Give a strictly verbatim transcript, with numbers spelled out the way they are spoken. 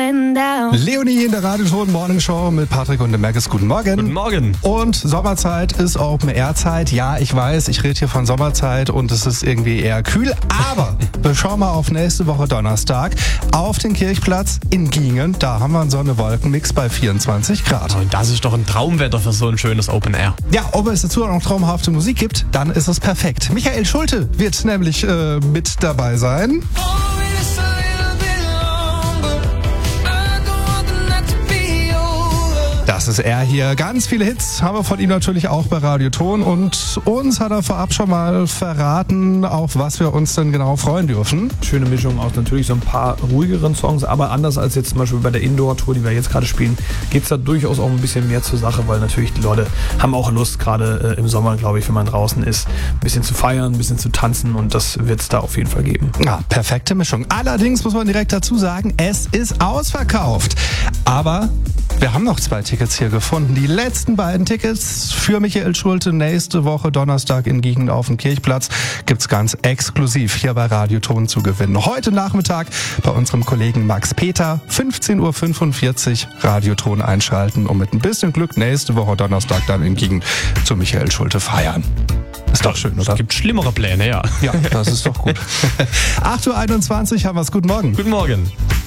going down. Leonie in der Radioton Morning Show mit Patrick und dem Maggis. Guten Morgen. Guten Morgen. Und Sommerzeit ist Open-Air-Zeit. Ja, ich weiß, ich rede hier von Sommerzeit und es ist irgendwie eher kühl. Aber wir schauen mal auf nächste Woche Donnerstag auf den Kirchplatz in Giengen. Da haben wir einen Sonne-Wolken-Mix bei vierundzwanzig Grad. Und das ist doch ein Traumwetter für so ein schönes Open Air. Ja, ob es dazu auch noch traumhafte Musik gibt, dann ist es perfekt. Michael Schulte wird nämlich äh, mit dabei sein. Das ist er hier. Ganz viele Hits haben wir von ihm natürlich auch bei Radioton. Und uns hat er vorab schon mal verraten, auf was wir uns denn genau freuen dürfen. Schöne Mischung aus natürlich so ein paar ruhigeren Songs, aber anders als jetzt zum Beispiel bei der Indoor-Tour, die wir jetzt gerade spielen, geht es da durchaus auch ein bisschen mehr zur Sache, weil natürlich die Leute haben auch Lust, gerade äh, im Sommer, glaube ich, wenn man draußen ist, ein bisschen zu feiern, ein bisschen zu tanzen, und das wird es da auf jeden Fall geben. Ja, perfekte Mischung. Allerdings muss man direkt dazu sagen, es ist ausverkauft. Aber wir haben noch zwei Tickets hier gefunden. Die letzten beiden Tickets für Michael Schulte nächste Woche Donnerstag in Giengen auf dem Kirchplatz gibt's ganz exklusiv hier bei Radioton zu gewinnen. Heute Nachmittag bei unserem Kollegen Max Peter, fünfzehn Uhr fünfundvierzig, Radioton einschalten und mit ein bisschen Glück nächste Woche Donnerstag dann in Giengen zu Michael Schulte feiern. Ist doch schön, oder? Es gibt schlimmere Pläne, ja. Ja, das ist doch gut. acht Uhr einundzwanzig haben wir's. Guten Morgen. Guten Morgen.